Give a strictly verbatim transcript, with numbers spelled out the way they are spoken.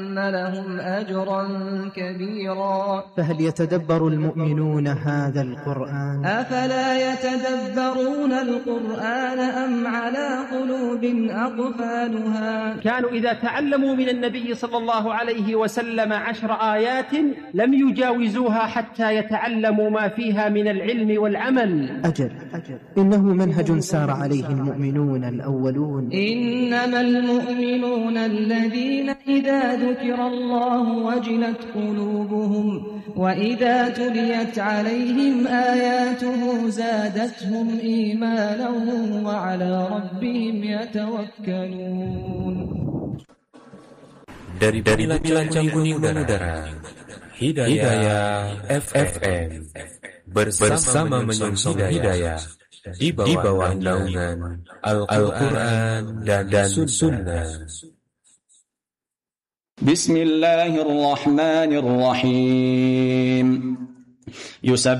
لهم أجرا كبيرا. فهل يتدبر المؤمنون هذا القرآن؟ أفلا يتدبرون القرآن أم على قلوب أقفالها؟ كانوا إذا تعلموا من النبي صلى الله عليه وسلم عشر آيات لم يجاوزوها حتى يتعلموا ما فيها من العلم والعمل. أجل, أجل إنه منهج سار عليه المؤمنون الأولون. إنما المؤمنون الذين إذا ذكر الله وجلت قلوبهم وإذا تليت عليهم آياته زادتهم إيمانا وعلى ربهم يتوكلون. Dari dari bincang kuning udara, Hidayah F M bersama menyongsong hidayah di bawah naungan Al-Quran dan Sunnah. Bismillahirrahmanirrahim. Yusab